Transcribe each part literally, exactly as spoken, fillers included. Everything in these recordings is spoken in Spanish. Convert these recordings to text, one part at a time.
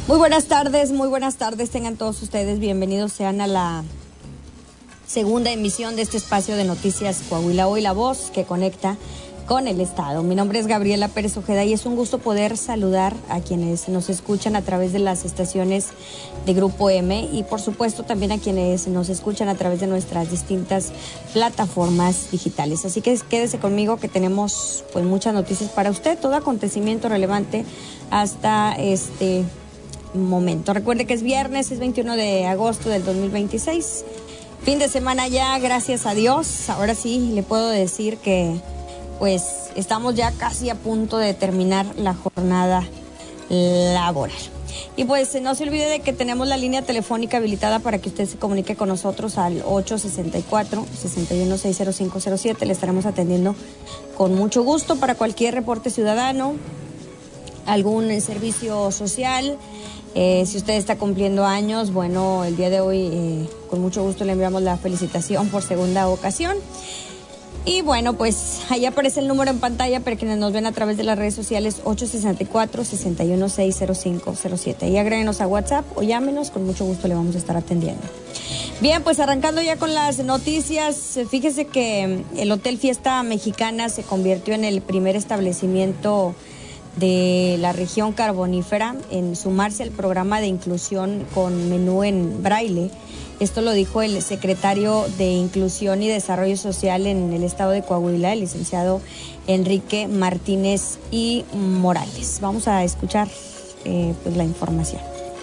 Muy buenas tardes, muy buenas tardes, tengan todos ustedes bienvenidos sean a la segunda emisión de este espacio de Noticias Coahuila Hoy, la voz que conecta con el Estado. Mi nombre es Gabriela Pérez Ojeda y es un gusto poder saludar a quienes nos escuchan a través de las estaciones de Grupo M y por supuesto también a quienes nos escuchan a través de nuestras distintas plataformas digitales. Así que quédese conmigo que tenemos pues muchas noticias para usted, todo acontecimiento relevante hasta este momento. Recuerde que es viernes, es veintiuno de agosto del dos mil veintiséis. Fin de semana ya, gracias a Dios. Ahora sí le puedo decir que pues estamos ya casi a punto de terminar la jornada laboral. Y pues no se olvide de que tenemos la línea telefónica habilitada para que usted se comunique con nosotros al ocho sesenta y cuatro, sesenta y uno, seis cero cinco cero siete. Le estaremos atendiendo con mucho gusto para cualquier reporte ciudadano, algún servicio social. Eh, si usted está cumpliendo años, bueno, el día de hoy eh, con mucho gusto le enviamos la felicitación por segunda ocasión. Y bueno, pues ahí aparece el número en pantalla para quienes nos ven a través de las redes sociales ocho sesenta y cuatro, sesenta y uno, seis cero cinco cero siete. Ahí agréguenos a WhatsApp o llámenos, con mucho gusto le vamos a estar atendiendo. Bien, pues arrancando ya con las noticias, fíjese que el Hotel Fiesta Mexicana se convirtió en el primer establecimiento de la región carbonífera en sumarse al programa de inclusión con menú en braille. Esto lo dijo el secretario de Inclusión y Desarrollo Social en el estado de Coahuila, el licenciado Enrique Martínez y Morales. Vamos a escuchar eh, pues la información.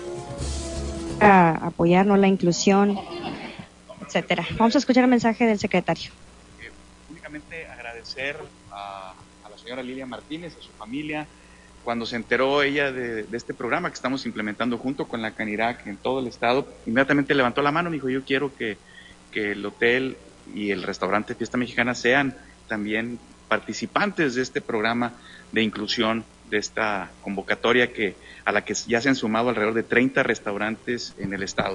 A apoyarnos la inclusión, etcétera. Vamos a escuchar el mensaje del secretario. Eh, únicamente agradecer a, a la señora Lilia Martínez, a su familia, cuando se enteró ella de, de este programa que estamos implementando junto con la Canirac en todo el estado, inmediatamente levantó la mano y me dijo, yo quiero que, que el hotel y el restaurante Fiesta Mexicana sean también participantes de este programa de inclusión, de esta convocatoria que a la que ya se han sumado alrededor de treinta restaurantes en el estado.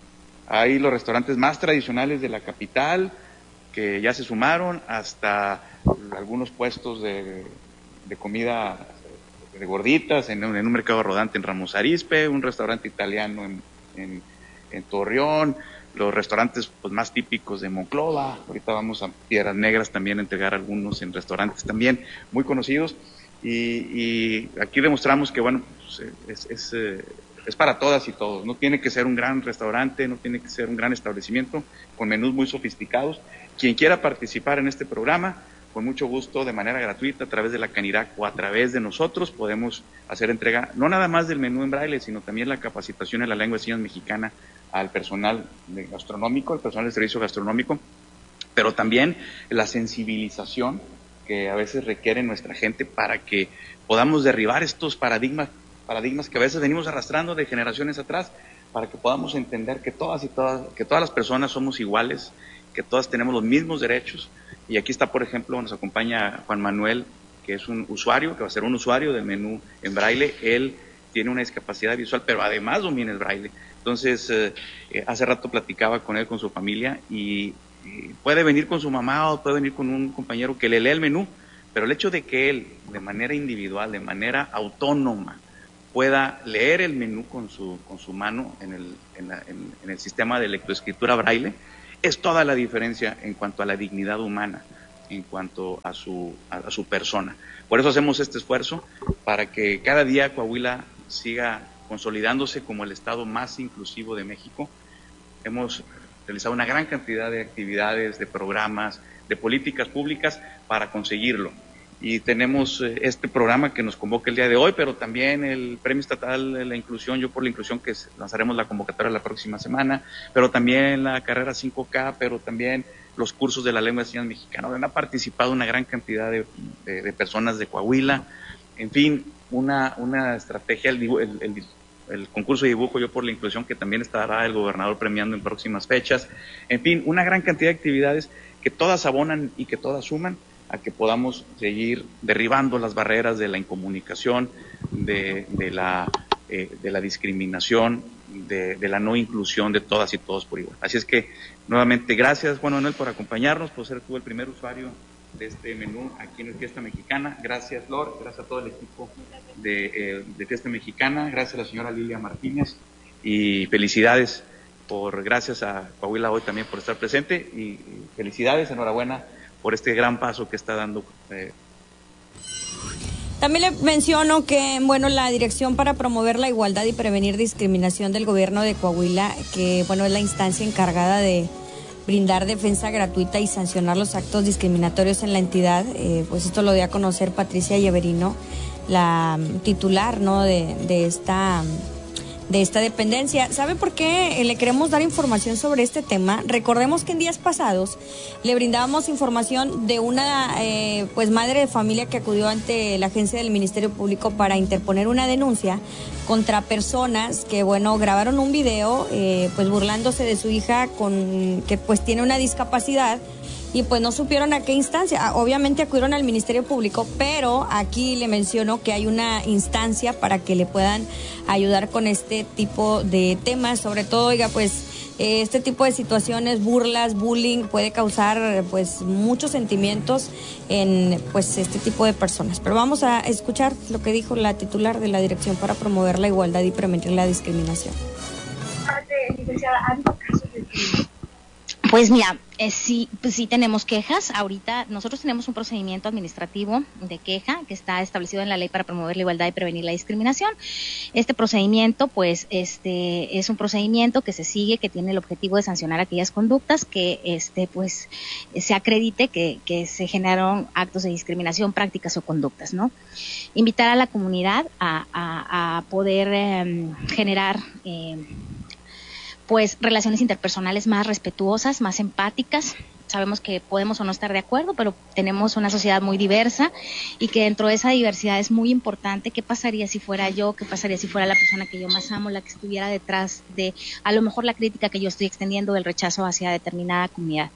Hay los restaurantes más tradicionales de la capital que ya se sumaron, hasta algunos puestos de, de comida de gorditas en un, en un mercado rodante en Ramos Arizpe, un restaurante italiano en, en, en Torreón, los restaurantes pues, más típicos de Monclova. Ahorita vamos a Piedras Negras también a entregar algunos en restaurantes también muy conocidos, y, y aquí demostramos que bueno, pues, es, es, es para todas y todos. No tiene que ser un gran restaurante, no tiene que ser un gran establecimiento con menús muy sofisticados. Quien quiera participar en este programa, con mucho gusto, de manera gratuita, a través de la Canirac o a través de nosotros, podemos hacer entrega, no nada más del menú en braille, sino también la capacitación en la lengua de señas mexicana al personal de gastronómico, al personal de servicio gastronómico, pero también la sensibilización que a veces requiere nuestra gente para que podamos derribar estos paradigmas, paradigmas que a veces venimos arrastrando de generaciones atrás, para que podamos entender que todas y todas, que todas las personas somos iguales, que todas tenemos los mismos derechos. Y aquí está, por ejemplo, nos acompaña Juan Manuel, que es un usuario, que va a ser un usuario del menú en braille. Él tiene una discapacidad visual, pero además domina el braille. Entonces, eh, eh, hace rato platicaba con él, con su familia, y, y puede venir con su mamá o puede venir con un compañero que le lea el menú, pero el hecho de que él, de manera individual, de manera autónoma, pueda leer el menú con su, con su mano en el, en, la, en, en el sistema de lectoescritura braille, es toda la diferencia en cuanto a la dignidad humana, en cuanto a su, a, a su persona. Por eso hacemos este esfuerzo, para que cada día Coahuila siga consolidándose como el estado más inclusivo de México. Hemos realizado una gran cantidad de actividades, de programas, de políticas públicas para conseguirlo. Y tenemos este programa que nos convoca el día de hoy, pero también el Premio Estatal de la Inclusión, Yo por la Inclusión, que lanzaremos la convocatoria la próxima semana, pero también la carrera cinco K, pero también los cursos de la lengua de señas mexicana, donde ha participado una gran cantidad de, de, de personas de Coahuila. En fin, una, una estrategia, el, el, el, el concurso de dibujo Yo por la Inclusión, que también estará el gobernador premiando en próximas fechas. En fin, una gran cantidad de actividades que todas abonan y que todas suman a que podamos seguir derribando las barreras de la incomunicación, de, de, la, eh, de la discriminación, de, de la no inclusión de todas y todos por igual. Así es que, nuevamente, gracias Juan Manuel por acompañarnos, por ser tú el primer usuario de este menú aquí en el Fiesta Mexicana. Gracias, Lor, gracias a todo el equipo de, eh, de Fiesta Mexicana, gracias a la señora Lilia Martínez y felicidades por, gracias a Coahuila Hoy también por estar presente y, y felicidades, enhorabuena por este gran paso que está dando. Eh. También le menciono que, bueno, la Dirección para Promover la Igualdad y Prevenir Discriminación del Gobierno de Coahuila, que, bueno, es la instancia encargada de brindar defensa gratuita y sancionar los actos discriminatorios en la entidad, eh, pues esto lo dio a conocer Patricia Yeverino, la titular, ¿no?, de, de esta... de esta dependencia. ¿Sabe por qué le queremos dar información sobre este tema? Recordemos que en días pasados le brindábamos información de una eh, pues madre de familia que acudió ante la agencia del Ministerio Público para interponer una denuncia contra personas que, bueno, grabaron un video eh, pues burlándose de su hija con que pues tiene una discapacidad y pues no supieron a qué instancia. Obviamente acudieron al Ministerio Público, pero aquí le menciono que hay una instancia para que le puedan ayudar con este tipo de temas, sobre todo, oiga, pues eh, este tipo de situaciones, burlas, bullying, puede causar pues muchos sentimientos en pues este tipo de personas. Pero vamos a escuchar lo que dijo la titular de la Dirección para Promover la Igualdad y Prevenir la Discriminación. Licenciada, ¿ha habido casos de discriminación? Pues mira, eh, sí, pues sí tenemos quejas. Ahorita nosotros tenemos un procedimiento administrativo de queja que está establecido en la Ley para Promover la Igualdad y Prevenir la Discriminación. Este procedimiento, pues, este es un procedimiento que se sigue, que tiene el objetivo de sancionar aquellas conductas que, este, pues, se acredite que, que se generaron actos de discriminación, prácticas o conductas, ¿no? Invitar a la comunidad a, a, a poder eh, generar eh, pues relaciones interpersonales más respetuosas, más empáticas. Sabemos que podemos o no estar de acuerdo, pero tenemos una sociedad muy diversa y que dentro de esa diversidad es muy importante qué pasaría si fuera yo, qué pasaría si fuera la persona que yo más amo, la que estuviera detrás de a lo mejor la crítica que yo estoy extendiendo del rechazo hacia determinada comunidad.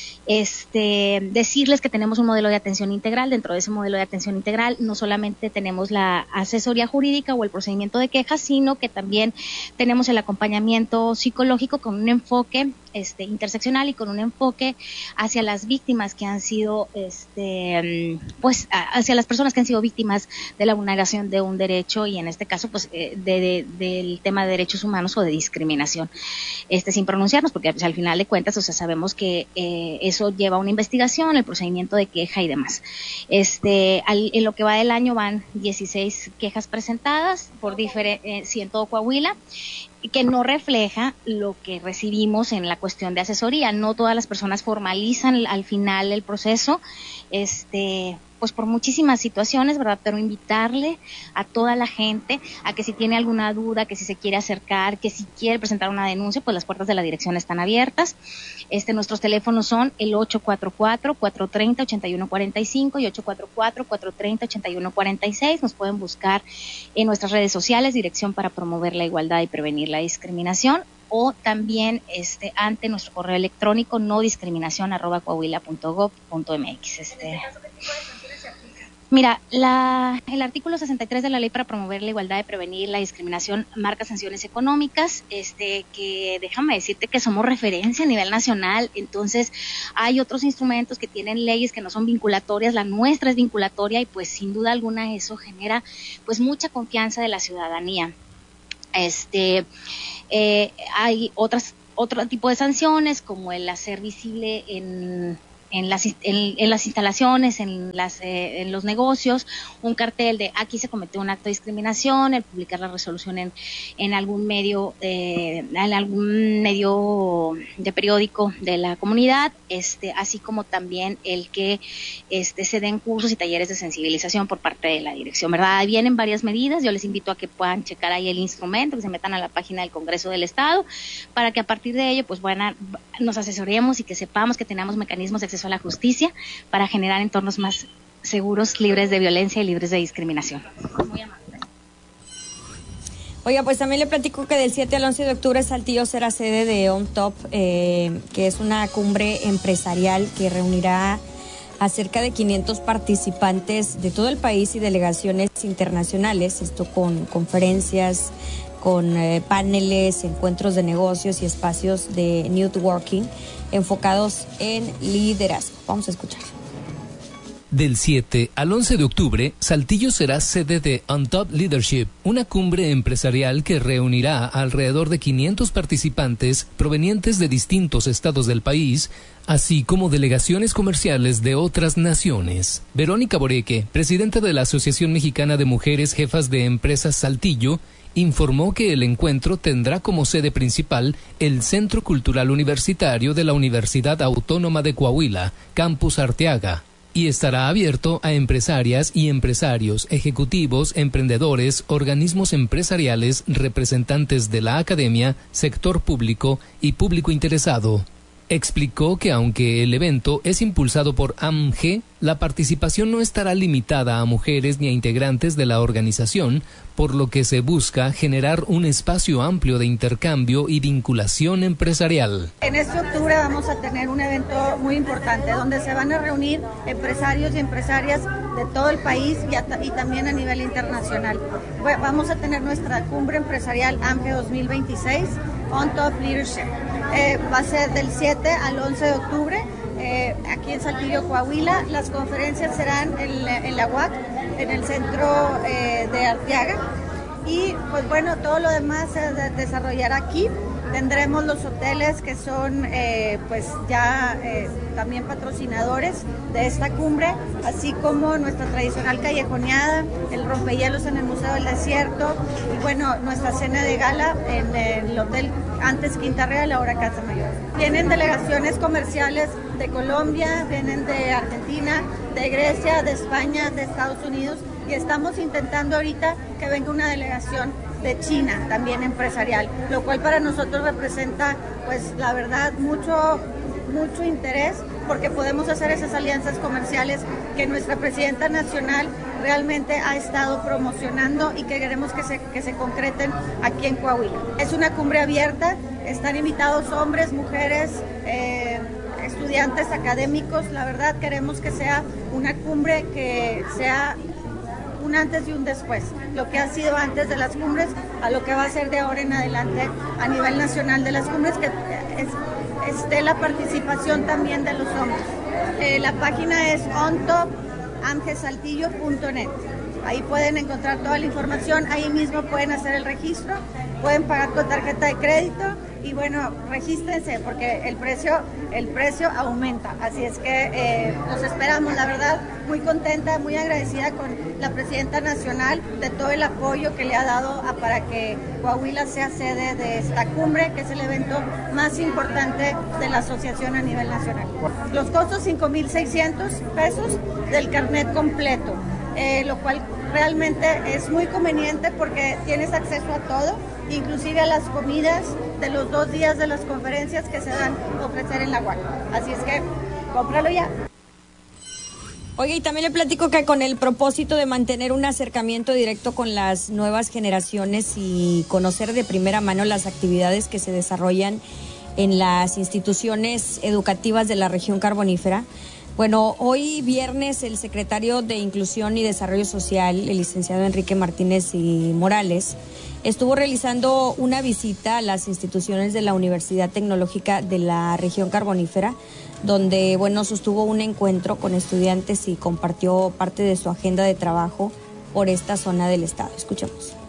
Este, decirles que tenemos un modelo de atención integral. Dentro de ese modelo de atención integral no solamente tenemos la asesoría jurídica o el procedimiento de quejas, sino que también tenemos el acompañamiento psicológico con un enfoque este, interseccional y con un enfoque hacia las víctimas que han sido, este, pues, hacia las personas que han sido víctimas de la vulneración de un derecho y en este caso, pues, de, de, del tema de derechos humanos o de discriminación, este, sin pronunciarnos, porque pues, al final de cuentas, o sea, sabemos que eh, eso lleva a una investigación, el procedimiento de queja y demás. Este, al, en lo que va del año van dieciséis quejas presentadas por diferentes, sí, en todo Coahuila, que no refleja lo que recibimos en la cuestión de asesoría. No todas las personas formalizan al final el proceso, este, pues por muchísimas situaciones, ¿verdad? Pero invitarle a toda la gente a que si tiene alguna duda, que si se quiere acercar, que si quiere presentar una denuncia, pues las puertas de la dirección están abiertas. Este, nuestros teléfonos son el ocho cuatro cuatro, cuatro tres cero, ocho uno cuatro cinco y ocho cuatro cuatro, cuatro tres cero, ocho uno cuatro seis. Nos pueden buscar en nuestras redes sociales, Dirección para Promover la Igualdad y Prevenir la Discriminación, o también este ante nuestro correo electrónico no discriminación arroba coahuila punto gob punto mx. Este, Mira, la, el artículo sesenta y tres de la Ley para Promover la Igualdad y Prevenir la Discriminación marca sanciones económicas, este, que déjame decirte que somos referencia a nivel nacional. Entonces hay otros instrumentos que tienen leyes que no son vinculatorias, la nuestra es vinculatoria y pues sin duda alguna eso genera pues mucha confianza de la ciudadanía. Este, eh, hay otras, otro tipo de sanciones como el hacer visible en En las, en, en las instalaciones, en, las, eh, en los negocios, un cartel de aquí se cometió un acto de discriminación, el publicar la resolución en, en algún medio, eh, en algún medio de periódico de la comunidad, este, así como también el que este, se den cursos y talleres de sensibilización por parte de la dirección, ¿verdad? Vienen varias medidas, yo les invito a que puedan checar ahí el instrumento, que se metan a la página del Congreso del Estado, para que a partir de ello, pues bueno, nos asesoremos y que sepamos que tenemos mecanismos de acceso a la justicia para generar entornos más seguros, libres de violencia y libres de discriminación. Muy amable. Oiga, pues también le platico que del siete al once de octubre Saltillo será sede de On Top, eh, que es una cumbre empresarial que reunirá a cerca de quinientos participantes de todo el país y delegaciones internacionales, esto con conferencias, con eh, paneles, encuentros de negocios y espacios de networking enfocados en liderazgo. Vamos a escuchar. Del siete al once de octubre, Saltillo será sede de On Top Leadership, una cumbre empresarial que reunirá a alrededor de quinientos participantes provenientes de distintos estados del país, así como delegaciones comerciales de otras naciones. Verónica Boreque, presidenta de la Asociación Mexicana de Mujeres Jefas de Empresas Saltillo, informó que el encuentro tendrá como sede principal el Centro Cultural Universitario de la Universidad Autónoma de Coahuila, Campus Arteaga, y estará abierto a empresarias y empresarios, ejecutivos, emprendedores, organismos empresariales, representantes de la academia, sector público y público interesado. Explicó que aunque el evento es impulsado por A M G, la participación no estará limitada a mujeres ni a integrantes de la organización, por lo que se busca generar un espacio amplio de intercambio y vinculación empresarial. En este octubre vamos a tener un evento muy importante donde se van a reunir empresarios y empresarias de todo el país y, a, y también a nivel internacional. Vamos a tener nuestra cumbre empresarial A M G dos mil veintiséis, On Top Leadership. Eh, va a ser del siete al once de octubre, eh, aquí en Saltillo, Coahuila. Las conferencias serán en, en la U A C, en el centro eh, de Arteaga. Y pues bueno, todo lo demás se de desarrollará aquí. Tendremos los hoteles que son eh, pues ya eh, también patrocinadores de esta cumbre, así como nuestra tradicional callejoneada, el rompehielos en el Museo del Desierto y bueno, nuestra cena de gala en el hotel antes Quinta Real, ahora Casa Mayor. Vienen delegaciones comerciales de Colombia, vienen de Argentina, de Grecia, de España, de Estados Unidos y estamos intentando ahorita que venga una delegación de China, también empresarial, lo cual para nosotros representa, pues la verdad, mucho, mucho interés, porque podemos hacer esas alianzas comerciales que nuestra presidenta nacional realmente ha estado promocionando y que queremos que se, que se concreten aquí en Coahuila. Es una cumbre abierta, están invitados hombres, mujeres, eh, estudiantes académicos. La verdad queremos que sea una cumbre que sea un antes y un después, lo que ha sido antes de las cumbres a lo que va a ser de ahora en adelante a nivel nacional de las cumbres, que es, esté la participación también de los hombres. Eh, la página es on top amgesaltillo punto net. Ahí pueden encontrar toda la información, ahí mismo pueden hacer el registro, pueden pagar con tarjeta de crédito y bueno, regístrense porque el precio, el precio aumenta. Así es que eh, los esperamos, la verdad, muy contenta, muy agradecida con la presidenta nacional de todo el apoyo que le ha dado a, para que Coahuila sea sede de esta cumbre, que es el evento más importante de la asociación a nivel nacional. Los costos cinco mil seiscientos pesos del carnet completo. Eh, lo cual realmente es muy conveniente porque tienes acceso a todo, inclusive a las comidas de los dos días de las conferencias que se dan a ofrecer en la U A C. Así es que cómpralo ya. Oye, y también le platico que con el propósito de mantener un acercamiento directo con las nuevas generaciones y conocer de primera mano las actividades que se desarrollan en las instituciones educativas de la región carbonífera, bueno, hoy viernes el secretario de Inclusión y Desarrollo Social, el licenciado Enrique Martínez y Morales, estuvo realizando una visita a las instituciones de la Universidad Tecnológica de la región carbonífera, donde, bueno, sostuvo un encuentro con estudiantes y compartió parte de su agenda de trabajo por esta zona del estado. Escuchemos.